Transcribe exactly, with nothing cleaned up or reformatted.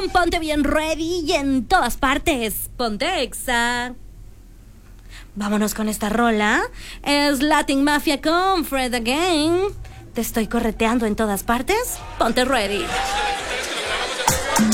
Ponte bien ready y en todas partes. Ponte Exa. Vámonos con esta rola. Es Latin Mafia con Fred Again. Te estoy correteando en todas partes. Ponte ready.